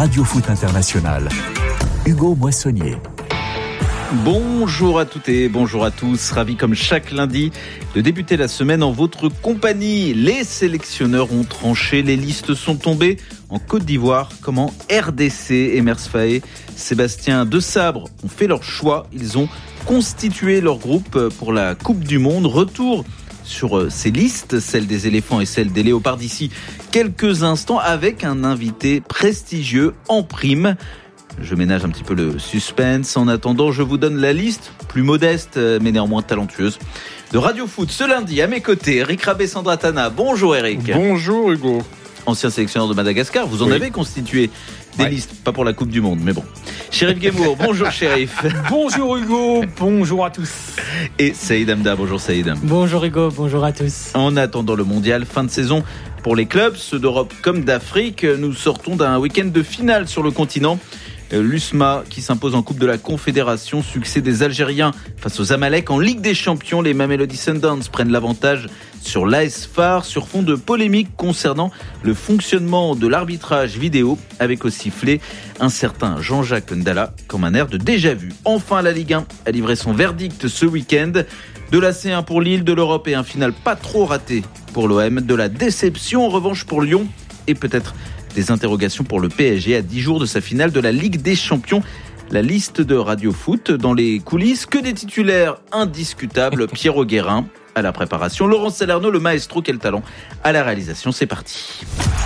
Radio Foot International. Hugo Moissonnier. Bonjour à toutes et bonjour à tous, ravi comme chaque lundi de débuter la semaine en votre compagnie. Les sélectionneurs ont tranché, les listes sont tombées en Côte d'Ivoire comme en RDC. Emers Faé, Sébastien Desabre ont fait leur choix, ils ont constitué leur groupe pour la Coupe du Monde. Retour sur ces listes, celle des éléphants et celle des léopards d'ici quelques instants avec un invité prestigieux en prime. Je ménage un petit peu le suspense. En attendant, je vous donne la liste, plus modeste mais néanmoins talentueuse, de Radio Foot. Ce lundi, à mes côtés, Eric Rabé-Sandratana. Bonjour Eric. Bonjour Hugo. Ancien sélectionneur de Madagascar, vous en avez constitué des listes, pas pour la Coupe du Monde, mais bon. Chérif Guémour, bonjour Chérif. Bonjour Hugo, bonjour à tous. Et Saïd Hamda, bonjour Saïd. Bonjour Hugo, bonjour à tous. En attendant le mondial, fin de saison pour les clubs, ceux d'Europe comme d'Afrique, nous sortons d'un week-end de finale sur le continent. L'USMA qui s'impose en Coupe de la Confédération, succès des Algériens face aux Amalek. En Ligue des Champions, les Mamelody Sundowns prennent l'avantage sur l'AS FAR sur fond de polémique concernant le fonctionnement de l'arbitrage vidéo, avec au sifflet un certain Jean-Jacques Ndala comme un air de déjà-vu. Enfin, la Ligue 1 a livré son verdict ce week-end. De la C1 pour Lille, de l'Europe et un final pas trop raté pour l'OM. De la déception en revanche pour Lyon et peut-être des interrogations pour le PSG à 10 jours de sa finale de la Ligue des Champions. La liste de Radio Foot dans les coulisses, que des titulaires indiscutables. Pierrot Guérin à la préparation, Laurent Salerno, le maestro, quel talent, à la réalisation. C'est parti.